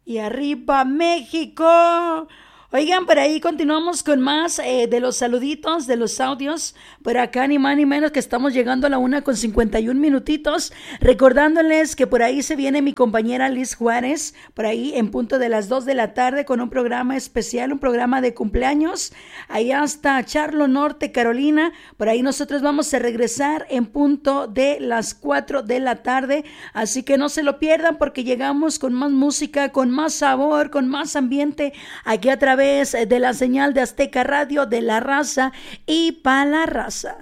Y arriba México. Oigan, por ahí continuamos con más de los saluditos, de los audios. Por acá ni más ni menos que estamos llegando a la 1:51. Recordándoles que por ahí se viene mi compañera Liz Juárez, por ahí en punto de las 2 de la tarde con un programa especial, un programa de cumpleaños. Ahí hasta Charlo Norte, Carolina. Por ahí nosotros vamos a regresar en punto de las 4 de la tarde. Así que no se lo pierdan porque llegamos con más música, con más sabor, con más ambiente aquí a través de la señal de Azteca Radio, de la raza y para la raza.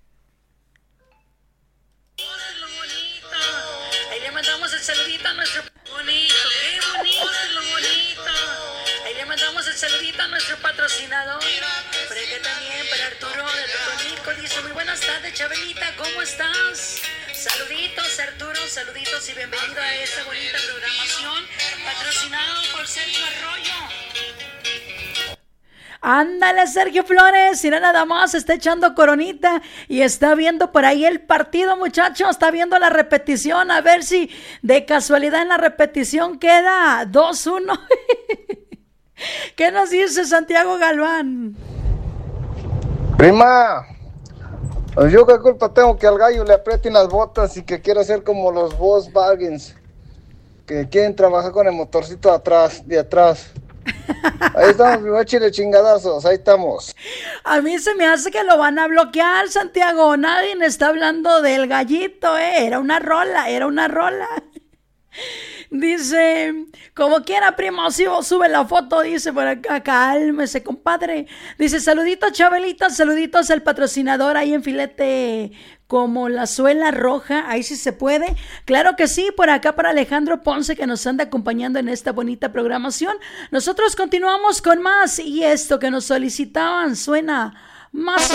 Ahí le mandamos el saludito a nuestro bonito, qué bonito es lo bonito. Ahí le mandamos el saludito a nuestro patrocinador. Por acá también para Arturo de Totonico, dice muy buenas tardes, Chabelita, ¿cómo estás? Saluditos Arturo, saluditos y bienvenido a esta bonita programación patrocinado por Sergio Arroyo. Ándale Sergio Flores, mira nada más, está echando coronita y está viendo por ahí el partido, muchachos, está viendo la repetición, a ver si de casualidad en la repetición queda 2-1. ¿Qué nos dice Santiago Galván? Prima, pues yo qué culpa tengo que al gallo le aprieten las botas y que quiera ser como los Volkswagens, que quieren trabajar con el motorcito de atrás. Ahí estamos, mi chile chingadazos, ahí estamos. A mí se me hace que lo van a bloquear, Santiago. Nadie está hablando del gallito, Era una rola. Dice, como quiera, primo, si sube la foto, dice por acá, cálmese, compadre. Dice, saluditos, Chabelita, saluditos al patrocinador ahí en filete como la suela roja, ahí sí se puede. Claro que sí, por acá para Alejandro Ponce que nos anda acompañando en esta bonita programación. Nosotros continuamos con más y esto que nos solicitaban suena más